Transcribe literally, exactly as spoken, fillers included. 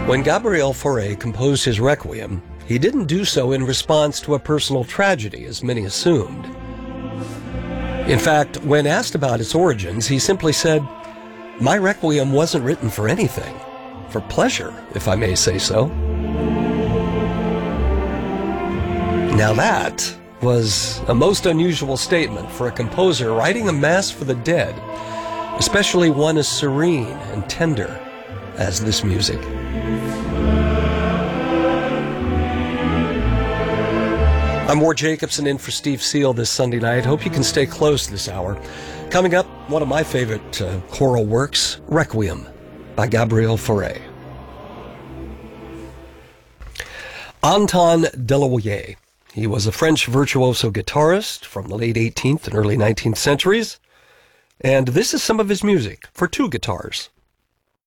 When Gabriel Fauré composed his Requiem, he didn't do so in response to a personal tragedy, as many assumed. In fact, when asked about its origins, he simply said, "My Requiem wasn't written for anything, for pleasure, if I may say so." Now that was a most unusual statement for a composer writing a mass for the dead, especially one as serene and tender as this music. I'm Ward Jacobson in for Steve Seal this Sunday night. Hope you can stay close this hour. Coming up, one of my favorite uh, choral works, Requiem by Gabriel Fauré. Anton Delaunay. He was a French virtuoso guitarist from the late eighteenth and early nineteenth centuries. And this is some of his music for two guitars.